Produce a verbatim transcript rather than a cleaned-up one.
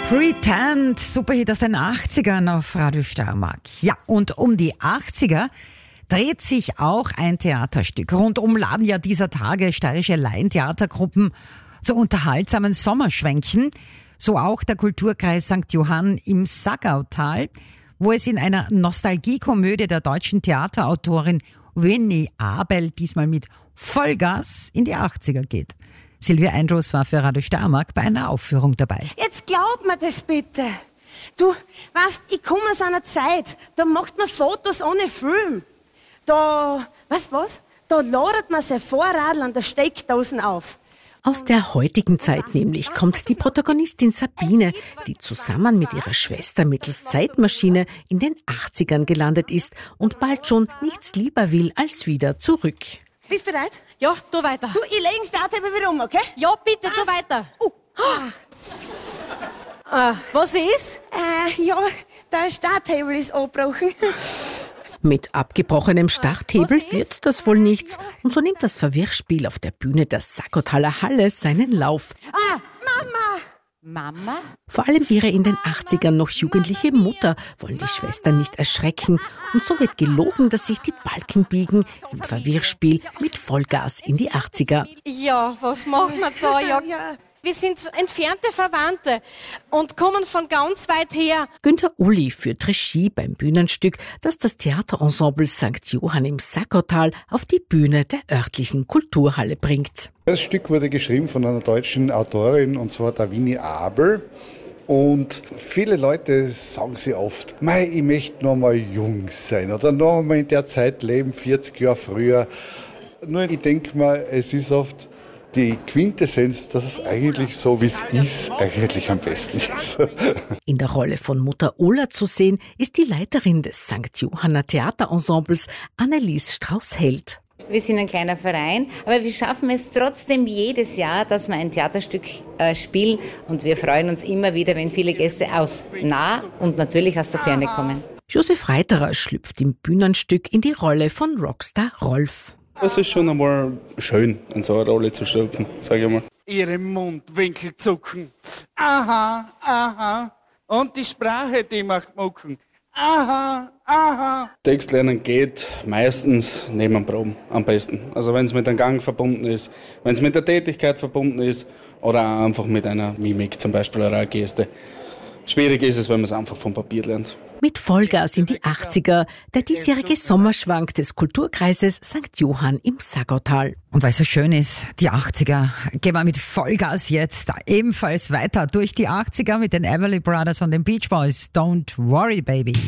Pretend, Superhit aus den achtzigern auf Radio Steiermark. Ja, und um die achtziger dreht sich auch ein Theaterstück. Rundum laden ja dieser Tage steirische Laientheatergruppen zu unterhaltsamen Sommerschwänchen. So auch der Kulturkreis Sankt Johann im Saggautal, wo es in einer Nostalgiekomödie der deutschen Theaterautorin Winnie Abel diesmal mit Vollgas in die achtziger geht. Silvia Andrews war für Radio Steiermark bei einer Aufführung dabei. Jetzt glaub mir das bitte. Du, weißt, ich komme aus einer Zeit, da macht man Fotos ohne Film. Da, weißt du was? Da ladet man sein Vorradl an der Steckdosen auf. Aus der heutigen Zeit nämlich kommt die Protagonistin Sabine, die zusammen mit ihrer Schwester mittels Zeitmaschine in den achtzigern gelandet ist und bald schon nichts lieber will als wieder zurück. Bist du bereit? Ja, tu weiter. Du, ich lege den Starthebel wieder um, okay? Ja, bitte, Was? tu weiter. Uh. Ah. Äh, was ist? Äh, ja, der Starthebel ist abgebrochen. Mit abgebrochenem Starthebel wird das wohl nichts. Und so nimmt das Verwirrspiel auf der Bühne der Saggotaler Halle seinen Lauf. Ah, Mama! Mama? Vor allem ihre in den achtzigern noch jugendliche Mutter wollen die Schwestern nicht erschrecken. Und so wird gelogen, dass sich die Balken biegen im Verwirrspiel mit Vollgas in die achtziger. Ja, was machen wir da? Ja, Ja. wir sind entfernte Verwandte und kommen von ganz weit her. Günther Uli führt Regie beim Bühnenstück, das das Theaterensemble Sankt Johann im Saggautal auf die Bühne der örtlichen Kulturhalle bringt. Das Stück wurde geschrieben von einer deutschen Autorin, und zwar der Winnie Abel. Und viele Leute sagen sie oft, mei, ich möchte noch mal jung sein oder noch mal in der Zeit leben, vierzig Jahre früher. Nur ich denke mal, es ist oft die Quintessenz, dass es eigentlich so, wie es ist, eigentlich am besten ist. In der Rolle von Mutter Ulla zu sehen, ist die Leiterin des Sankt Johanner Theaterensembles Annelies Strauß-Held. Wir sind ein kleiner Verein, aber wir schaffen es trotzdem jedes Jahr, dass wir ein Theaterstück äh, spielen, und wir freuen uns immer wieder, wenn viele Gäste aus nah und natürlich aus der Ferne kommen. Josef Reiterer schlüpft im Bühnenstück in die Rolle von Rockstar Rolf. Es ist schon einmal schön, in so eine Rolle zu schlüpfen, sage ich mal. Ihre Mundwinkel zucken. Aha, aha. Und die Sprache, die macht mucken. Aha, aha. Text lernen geht meistens neben dem Proben am besten. Also wenn es mit einem Gang verbunden ist, wenn es mit der Tätigkeit verbunden ist oder auch einfach mit einer Mimik, zum Beispiel einer Geste. Schwierig ist es, wenn man es einfach vom Papier lernt. Mit Vollgas in die achtziger, der diesjährige Sommerschwank des Kulturkreises Sankt Johann im Saggautal. Und weil es so schön ist, die achtziger, gehen wir mit Vollgas jetzt ebenfalls weiter durch die achtziger mit den Everly Brothers und den Beach Boys. Don't worry, baby.